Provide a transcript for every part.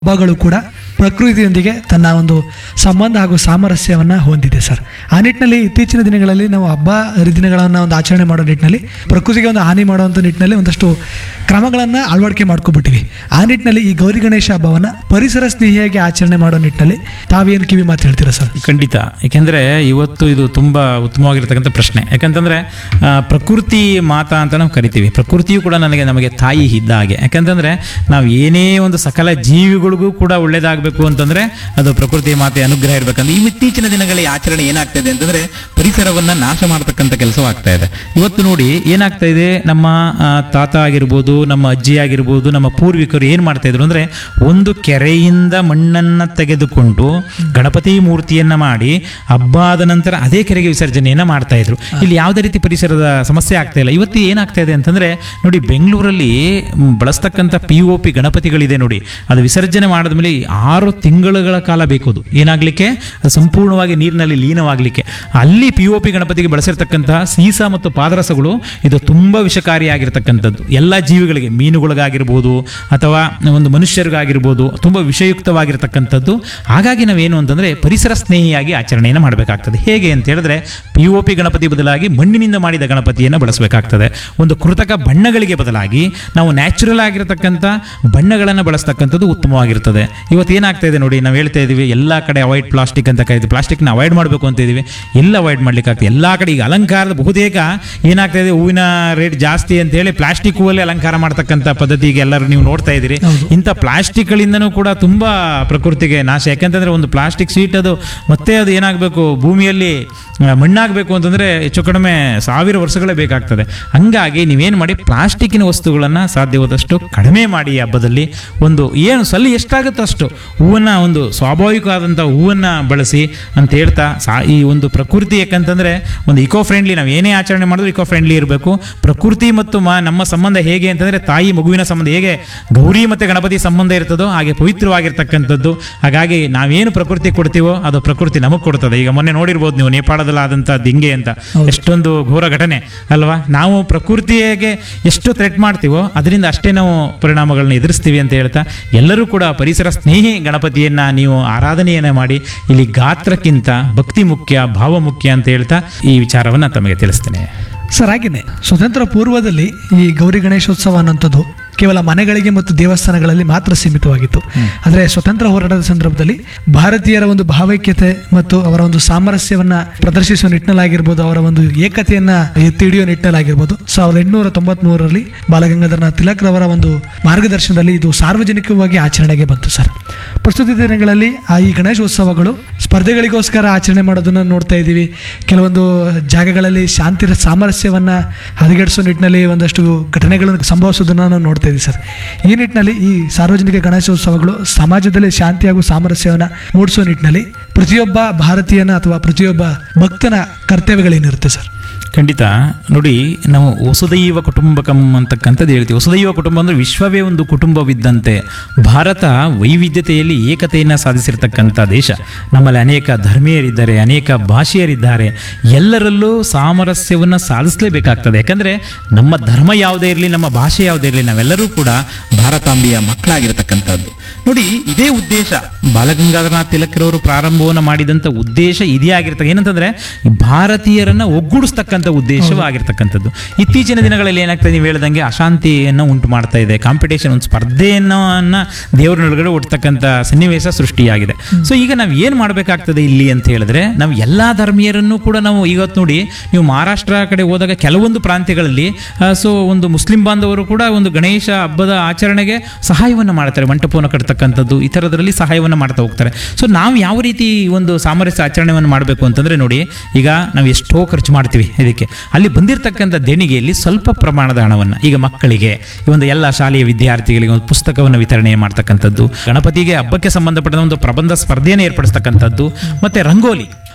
ಹಬ್ಬಗಳು ಕೂಡ ಪ್ರಕೃತಿಯೊಂದಿಗೆ ತನ್ನ ಒಂದು ಸಂಬಂಧ ಹಾಗೂ ಸಾಮರಸ್ಯವನ್ನು ಹೊಂದಿದೆ ಸರ್. ಆ ನಿಟ್ಟಿನಲ್ಲಿ ಇತ್ತೀಚಿನ ದಿನಗಳಲ್ಲಿ ನಾವು ಹಬ್ಬ ಹರಿದಿನಗಳನ್ನು ಒಂದು ಆಚರಣೆ ಮಾಡೋ ನಿಟ್ಟಿನಲ್ಲಿ ಪ್ರಕೃತಿಗೆ ಒಂದು ಹಾನಿ ಮಾಡುವಂಥ ನಿಟ್ಟಿನಲ್ಲಿ ಒಂದಷ್ಟು ಕ್ರಮಗಳನ್ನು ಅಳವಡಿಕೆ ಮಾಡ್ಕೊಬಿಟ್ಟಿವಿ. ಆ ನಿಟ್ಟಿನಲ್ಲಿ ಈ ಗೌರಿ ಗಣೇಶ ಹಬ್ಬವನ್ನು ಪರಿಸರ ಸ್ನೇಹಿಯಾಗಿ ಆಚರಣೆ ಮಾಡೋ ನಿಟ್ಟಿನಲ್ಲಿ ತಾವೇನು ಕಿವಿ ಮಾತು ಹೇಳ್ತೀರಾ ಸರ್? ಖಂಡಿತ. ಯಾಕೆಂದರೆ ಇವತ್ತು ಇದು ತುಂಬ ಉತ್ತಮವಾಗಿರ್ತಕ್ಕಂಥ ಪ್ರಶ್ನೆ. ಯಾಕಂತಂದರೆ ಪ್ರಕೃತಿ ಮಾತಾ ಅಂತ ನಾವು ಕರಿತೀವಿ. ಪ್ರಕೃತಿಯು ಕೂಡ ನಮಗೆ ತಾಯಿ ಇದ್ದ ಹಾಗೆ. ಯಾಕಂತಂದರೆ ನಾವು ಏನೇ ಒಂದು ಸಕಲ ಜೀವಿಗಳಿಗೂ ಕೂಡ ಒಳ್ಳೇದಾಗಬೇಕು ಅಂತಂದರೆ ಅದು ಪ್ರಕೃತಿ ಮಾತೆ ಅನುಗ್ರಹ ಇರಬೇಕಂದ್ರೆ ಇತ್ತೀಚಿನ ದಿನಗಳಲ್ಲಿ ಆಚರಣೆ ಏನಾಗ್ತಾ ಇದೆ ಅಂತಂದರೆ ಪರಿಸರವನ್ನು ನಾಶ ಮಾಡತಕ್ಕಂಥ ಕೆಲಸವಾಗ್ತಾ ಇದೆ. ಇವತ್ತು ನೋಡಿ ಏನಾಗ್ತಾ ಇದೆ, ನಮ್ಮ ತಾತ ಆಗಿರ್ಬೋದು, ನಮ್ಮ ಅಜ್ಜಿ ಆಗಿರ್ಬೋದು, ನಮ್ಮ ಪೂರ್ವಿಕರು ಏನು ಮಾಡ್ತಾ ಇದ್ರು ಅಂದರೆ ಒಂದು ಕೆರೆಯಿಂದ ಮಣ್ಣನ್ನು ತೆಗೆದುಕೊಂಡು ಗಣಪತಿ ಮೂರ್ತಿಯನ್ನು ಮಾಡಿ ಹಬ್ಬ ಆದ ನಂತರ ಅದೇ ಕೆರೆಗೆ ವಿಸರ್ಜನೆಯನ್ನು ಮಾಡ್ತಾ ಇದ್ರು. ಇಲ್ಲಿ ಯಾವುದೇ ರೀತಿ ಪರಿಸರದ ಸಮಸ್ಯೆ ಆಗ್ತಾ ಇಲ್ಲ. ಇವತ್ತು ಏನಾಗ್ತಾ ಇದೆ ಅಂತಂದರೆ ನೋಡಿ, ಬೆಂಗಳೂರಲ್ಲಿ ಬಳಸ್ತಕ್ಕಂಥ POP ಗಣಪತಿಗಳಿದೆ ನೋಡಿ, ಅದು ವಿಸರ್ಜನೆ ಮಾಡಿದ ಮೇಲೆ 6 ತಿಂಗಳುಗಳ ಕಾಲ ಬೇಕು ಅದು ಏನಾಗಲಿಕ್ಕೆ, ಅದು ಸಂಪೂರ್ಣವಾಗಿ ನೀರಿನಲ್ಲಿ ಲೀನವಾಗಲಿಕ್ಕೆ. ಅಲ್ಲಿ POP ಗಣಪತಿಗೆ ಬಳಸಿರ್ತಕ್ಕಂತಹ ಸೀಸ ಮತ್ತು ಪಾದರಸಗಳು ಇದು ತುಂಬ ವಿಷಕಾರಿಯಾಗಿರ್ತಕ್ಕಂಥದ್ದು. ಎಲ್ಲ ಜೀವಿಗಳಿಗೆ, ಮೀನುಗಳಿಗಾಗಿರ್ಬೋದು ಅಥವಾ ಒಂದು ಮನುಷ್ಯರಿಗಾಗಿರ್ಬೋದು ತುಂಬ ವಿಷಯುಕ್ತವಾಗಿರ್ತಕ್ಕಂಥದ್ದು. ಹಾಗಾಗಿ ನಾವೇನು ಅಂತಂದರೆ ಪರಿಸರ ಸ್ನೇಹಿಯಾಗಿ ಆಚರಣೆಯನ್ನು ಮಾಡಬೇಕಾಗ್ತದೆ. ಹೇಗೆ ಅಂತ ಹೇಳಿದ್ರೆ POP ಗಣಪತಿ ಬದಲಾಗಿ ಮಣ್ಣಿನಿಂದ ಮಾಡಿದ ಗಣಪತಿಯನ್ನು ಬಳಸಬೇಕಾಗ್ತದೆ. ಒಂದು ಕೃತಕ ಬಣ್ಣಗಳಿಗೆ ಬದಲಾಗಿ ನಾವು ನ್ಯಾಚುರಲ್ ಆಗಿರತಕ್ಕಂಥ ಬಣ್ಣಗಳನ್ನು ಬಳಸ್ತಕ್ಕಂಥದ್ದು ಉತ್ತಮವಾಗಿರ್ತದೆ. ಇವತ್ತು ಏನಾಗ್ತಾ ಇದೆ ನೋಡಿ, ನಾವು ಹೇಳ್ತಾ ಇದ್ದೀವಿ ಎಲ್ಲ ಕಡೆ ಅವಾಯ್ಡ್ ಪ್ಲಾಸ್ಟಿಕ್ ಅಂತ ಕರೀತೀವಿ. ಪ್ಲಾಸ್ಟಿಕ್ನ ಅವಾಯ್ಡ್ ಮಾಡಬೇಕು ಅಂತ ಇದ್ದೀವಿ, ಎಲ್ಲ ಅವಾಯ್ಡ್ ಮಾಡ್ಲಿಕ್ಕಾಗ್ತದೆ. ಎಲ್ಲ ಕಡೆ ಈಗ ಅಲಂಕಾರದ ಬಹುತೇಕ ಏನಾಗ್ತಾ ಇದೆ, ಹೂವಿನ ರೇಟ್ ಜಾಸ್ತಿ ಅಂತ ಹೇಳಿ ಪ್ಲಾಸ್ಟಿಕ್ ಹೂವಲ್ಲಿ ಅಲಂಕಾರ ಮಾಡ್ತಕ್ಕಂಥ ಪದ್ಧತಿಗೆ ಎಲ್ಲರೂ ನೀವು ನೋಡ್ತಾ ಇದ್ದೀರಿ. ಇಂಥ ಪ್ಲಾಸ್ಟಿಕ್ಗಳಿಂದನೂ ಕೂಡ ತುಂಬ ಪ್ರಕೃತಿಗೆ ನಾಶ. ಯಾಕಂತಂದರೆ ಒಂದು ಪ್ಲಾಸ್ಟಿಕ್ ಶೀಟ್ ಅದು ಮತ್ತೆ ಅದು ಏನಾಗಬೇಕು, ಭೂಮಿಯಲ್ಲಿ ಮಣ್ಣಾಗಬೇಕು ಅಂತಂದರೆ ಹೆಚ್ಚು ಕಡಿಮೆ 1000 ವರ್ಷಗಳೇ ಬೇಕಾಗ್ತದೆ. ಹಂಗಾಗಿ ನೀವೇನು ಮಾಡಿ, ಪ್ಲಾಸ್ಟಿಕ್ಕಿನ ವಸ್ತುಗಳನ್ನು ಸಾಧ್ಯವಾದಷ್ಟು ಕಡಿಮೆ ಮಾಡಿ. ಹಬ್ಬದಲ್ಲಿ ಒಂದು ಏನು ಎಷ್ಟಾಗುತ್ತೋ ಅಷ್ಟು ಹೂವನ್ನು, ಒಂದು ಸ್ವಾಭಾವಿಕವಾದಂಥ ಹೂವನ್ನು ಬಳಸಿ ಅಂತ ಹೇಳ್ತಾ ಈ ಒಂದು ಪ್ರಕೃತಿ, ಯಾಕಂತಂದರೆ ಒಂದು ಇಕೋ ಫ್ರೆಂಡ್ಲಿ, ನಾವು ಏನೇ ಆಚರಣೆ ಮಾಡಿದ್ರು ಇಕೋ ಫ್ರೆಂಡ್ಲಿ ಇರಬೇಕು. ಪ್ರಕೃತಿ ಮತ್ತು ನಮ್ಮ ಸಂಬಂಧ ಹೇಗೆ ಅಂತಂದರೆ ತಾಯಿ ಮಗುವಿನ ಸಂಬಂಧ ಹೇಗೆ ಗೌರಿ ಮತ್ತು ಗಣಪತಿ ಸಂಬಂಧ ಇರ್ತದೋ ಹಾಗೆ ಪವಿತ್ರವಾಗಿರ್ತಕ್ಕಂಥದ್ದು. ಹಾಗಾಗಿ ನಾವೇನು ಪ್ರಕೃತಿ ಕೊಡ್ತೀವೋ ಅದು ಪ್ರಕೃತಿ ನಮಗೆ ಕೊಡ್ತದೆ. ಈಗ ಮೊನ್ನೆ ನೋಡಿರ್ಬೋದು ನೀವು, ನೇಪಾಳದಲ್ಲಿ ಆದಂಥ ದಿಂಗೆ ಅಂತ ಎಷ್ಟೊಂದು ಘೋರ ಘಟನೆ ಅಲ್ವಾ. ನಾವು ಪ್ರಕೃತಿಗೆ ಎಷ್ಟು ಥ್ರೆಟ್ ಮಾಡ್ತೀವೋ ಅದರಿಂದ ಅಷ್ಟೇ ನಾವು ಪರಿಣಾಮಗಳನ್ನ ಎದುರಿಸ್ತೀವಿ ಅಂತ ಹೇಳ್ತಾ ಎಲ್ಲರೂ ಕೂಡ ಪರಿಸರ ಸ್ನೇಹಿ ಗಣಪತಿಯನ್ನು ನೀವು ಆರಾಧನೆಯನ್ನು ಮಾಡಿ. ಇಲ್ಲಿ ಗಾತ್ರಕ್ಕಿಂತ ಭಕ್ತಿ ಮುಖ್ಯ, ಭಾವ ಮುಖ್ಯ ಅಂತ ಹೇಳ್ತಾ ಈ ವಿಚಾರವನ್ನು ತಮಗೆ ತಿಳಿಸ್ತೇನೆ ಸರ್. ಹಾಗೆಯೇ ಸ್ವತಂತ್ರ ಪೂರ್ವದಲ್ಲಿ ಈ ಗೌರಿ ಗಣೇಶೋತ್ಸವ ಅನ್ನೋಂಥದ್ದು ಕೇವಲ ಮನೆಗಳಿಗೆ ಮತ್ತು ದೇವಸ್ಥಾನಗಳಲ್ಲಿ ಮಾತ್ರ ಸೀಮಿತವಾಗಿತ್ತು. ಆದರೆ ಸ್ವತಂತ್ರ ಹೋರಾಟದ ಸಂದರ್ಭದಲ್ಲಿ ಭಾರತೀಯರ ಒಂದು ಭಾವೈಕ್ಯತೆ ಮತ್ತು ಅವರ ಒಂದು ಸಾಮರಸ್ಯವನ್ನು ಪ್ರದರ್ಶಿಸುವ ನಿಟ್ಟಿನಲ್ಲಾಗಿರ್ಬೋದು, ಅವರ ಒಂದು ಏಕತೆಯನ್ನು ಎತ್ತಿ ಹಿಡಿಯುವ ನಿಟ್ಟಿನಲ್ಲಾಗಿರ್ಬೋದು, 1893ರಲ್ಲಿ ಬಾಲಗಂಗಾಧರನಾಥ್ ತಿಲಕ್ ರವರ ಒಂದು ಮಾರ್ಗದರ್ಶನದಲ್ಲಿ ಇದು ಸಾರ್ವಜನಿಕವಾಗಿ ಆಚರಣೆಗೆ ಬಂತು ಸರ್. ಪ್ರಸ್ತುತ ದಿನಗಳಲ್ಲಿ ಈ ಗಣೇಶೋತ್ಸವಗಳು ಸ್ಪರ್ಧೆಗಳಿಗೋಸ್ಕರ ಆಚರಣೆ ಮಾಡೋದನ್ನು ನೋಡ್ತಾ ಇದ್ದೀವಿ. ಕೆಲವೊಂದು ಜಾಗಗಳಲ್ಲಿ ಶಾಂತಿ ಸಾಮರಸ್ಯವನ್ನು ಹದಗೆಡಿಸೋ ನಿಟ್ಟಿನಲ್ಲಿ ಒಂದಷ್ಟು ಘಟನೆಗಳನ್ನು ಸಂಭವಿಸೋದನ್ನು ನಾವು ನೋಡ್ತಾ ಇದ್ದೀವಿ ಸರ್. ಈ ನಿಟ್ಟಿನಲ್ಲಿ ಈ ಸಾರ್ವಜನಿಕ ಗಣೇಶೋತ್ಸವಗಳು ಸಮಾಜದಲ್ಲಿ ಶಾಂತಿ ಹಾಗೂ ಸಾಮರಸ್ಯವನ್ನು ಮೂಡಿಸೋ ನಿಟ್ಟಿನಲ್ಲಿ ಪ್ರತಿಯೊಬ್ಬ ಭಾರತೀಯನ ಅಥವಾ ಪ್ರತಿಯೊಬ್ಬ ಭಕ್ತನ ಕರ್ತವ್ಯಗಳೇನಿರುತ್ತೆ ಸರ್? ಖಂಡಿತ. ನೋಡಿ, ನಾವು ವಸುದೈವ ಕುಟುಂಬಕಂ ಅಂತಕ್ಕಂಥದ್ದು ಹೇಳ್ತೀವಿ. ವಸುದೈವ ಕುಟುಂಬ ಅಂದರೆ ವಿಶ್ವವೇ ಒಂದು ಕುಟುಂಬವಿದ್ದಂತೆ. ಭಾರತ ವೈವಿಧ್ಯತೆಯಲ್ಲಿ ಏಕತೆಯನ್ನು ಸಾಧಿಸಿರ್ತಕ್ಕಂಥ ದೇಶ. ನಮ್ಮಲ್ಲಿ ಅನೇಕ ಧರ್ಮೀಯರಿದ್ದಾರೆ, ಅನೇಕ ಭಾಷೆಯರಿದ್ದಾರೆ. ಎಲ್ಲರಲ್ಲೂ ಸಾಮರಸ್ಯವನ್ನು ಸಾಧಿಸಲೇಬೇಕಾಗ್ತದೆ. ಯಾಕಂದರೆ ನಮ್ಮ ಧರ್ಮ ಯಾವುದೇ ಇರಲಿ, ನಮ್ಮ ಭಾಷೆ ಯಾವುದೇ ಇರಲಿ, ನಾವೆಲ್ಲರೂ ಕೂಡ ಭಾರತಾಂಬೆಯ ಮಕ್ಕಳಾಗಿರ್ತಕ್ಕಂಥದ್ದು. ನೋಡಿ, ಇದೇ ಉದ್ದೇಶ ಬಾಲಗಂಗಾಧರನಾಥ್ ತಿಲಕ್ರವರು ಪ್ರಾರಂಭವನ್ನು ಮಾಡಿದಂಥ ಉದ್ದೇಶ ಇದೇ ಆಗಿರ್ತದೆ. ಏನಂತಂದರೆ ಭಾರತೀಯರನ್ನು ಒಗ್ಗೂಡಿಸ್ತಕ್ಕಂಥ ಉದ್ದೇಶವಾಗಿರ್ತಕ್ಕಂಥದ್ದು. ಇತ್ತೀಚಿನ ದಿನಗಳಲ್ಲಿ ಏನಾಗ್ತದೆ, ನೀವು ಹೇಳ್ದಂಗೆ ಅಶಾಂತಿಯನ್ನು ಉಂಟು ಮಾಡ್ತಾ ಇದೆ. ಕಾಂಪಿಟೇಷನ್, ಒಂದು ಸ್ಪರ್ಧೆಯನ್ನು ದೇವರೊಳಗಡೆ ಹುಟ್ಟತಕ್ಕಂಥ ಸನ್ನಿವೇಶ ಸೃಷ್ಟಿಯಾಗಿದೆ. ಸೊ ಈಗ ನಾವು ಏನು ಮಾಡಬೇಕಾಗ್ತದೆ ಇಲ್ಲಿ ಅಂತ ಹೇಳಿದ್ರೆ, ನಾವು ಎಲ್ಲ ಧರ್ಮೀಯರನ್ನು ಕೂಡ ನಾವು ಇವತ್ತು ನೋಡಿ, ನೀವು ಮಹಾರಾಷ್ಟ್ರ ಕಡೆ ಹೋದಾಗ ಕೆಲವೊಂದು ಪ್ರಾಂತ್ಯಗಳಲ್ಲಿ ಒಂದು ಮುಸ್ಲಿಂ ಬಾಂಧವರು ಕೂಡ ಒಂದು ಗಣೇಶ ಹಬ್ಬದ ಆಚರಣೆಗೆ ಸಹಾಯವನ್ನು ಮಾಡ್ತಾರೆ. ಮಂಟಪವನ್ನು ಕಟ್ತಕ್ಕಂಥದ್ದು ಈ ಥರದ್ರಲ್ಲಿ ಸಹಾಯವನ್ನು ಮಾಡ್ತಾ ಹೋಗ್ತಾರೆ. ಸೊ ನಾವು ಯಾವ ರೀತಿ ಒಂದು ಸಾಮರಸ್ಯ ಆಚರಣೆಯನ್ನು ಮಾಡಬೇಕು ಅಂತಂದರೆ ನೋಡಿ, ಈಗ ನಾವು ಎಷ್ಟೋ ಖರ್ಚು ಮಾಡ್ತೀವಿ ಇದಕ್ಕೆ. ಅಲ್ಲಿ ಬಂದಿರತಕ್ಕಂಥ ದೇಣಿಗೆಯಲ್ಲಿ ಸ್ವಲ್ಪ ಪ್ರಮಾಣದ ಹಣವನ್ನು ಈಗ ಮಕ್ಕಳಿಗೆ, ಈ ಒಂದು ಎಲ್ಲ ಶಾಲೆಯ ವಿದ್ಯಾರ್ಥಿಗಳಿಗೆ ಒಂದು ಪುಸ್ತಕವನ್ನು ವಿತರಣೆ ಮಾಡ್ತಕ್ಕಂಥದ್ದು, ಗಣಪತಿಗೆ ಹಬ್ಬಕ್ಕೆ ಸಂಬಂಧಪಟ್ಟ ಒಂದು ಪ್ರಬಂಧ ಸ್ಪರ್ಧೆಯನ್ನು ಏರ್ಪಡಿಸ್ತಕ್ಕಂಥದ್ದು, ಮತ್ತು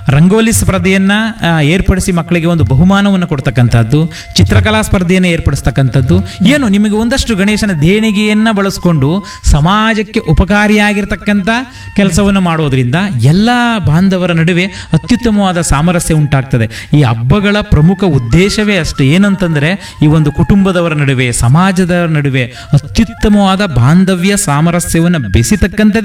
ರಂಗೋಲಿ ಸ್ಪರ್ಧೆಯನ್ನ ಏರ್ಪಡಿಸಿ ಮಕ್ಕಳಿಗೆ ಒಂದು ಬಹುಮಾನವನ್ನು ಕೊಡ್ತಕ್ಕಂಥದ್ದು, ಚಿತ್ರಕಲಾ ಸ್ಪರ್ಧೆಯನ್ನು ಏರ್ಪಡಿಸ್ತಕ್ಕಂಥದ್ದು, ಏನು ನಿಮಗೆ ಒಂದಷ್ಟು ಗಣೇಶನ ದೇಣಿಗೆಯನ್ನ ಬಳಸ್ಕೊಂಡು ಸಮಾಜಕ್ಕೆ ಉಪಕಾರಿಯಾಗಿರ್ತಕ್ಕಂಥ ಕೆಲಸವನ್ನು ಮಾಡೋದ್ರಿಂದ ಎಲ್ಲ ಬಾಂಧವರ ನಡುವೆ ಅತ್ಯುತ್ತಮವಾದ ಸಾಮರಸ್ಯ ಉಂಟಾಗ್ತದೆ. ಈ ಹಬ್ಬಗಳ ಪ್ರಮುಖ ಉದ್ದೇಶವೇ ಅಷ್ಟು, ಏನಂತಂದ್ರೆ ಈ ಒಂದು ಕುಟುಂಬದವರ ನಡುವೆ, ಸಮಾಜದ ನಡುವೆ ಅತ್ಯುತ್ತಮವಾದ ಬಾಂಧವ್ಯ ಸಾಮರಸ್ಯವನ್ನು ಬೆಸಿತಕ್ಕಂಥದ್ದೇ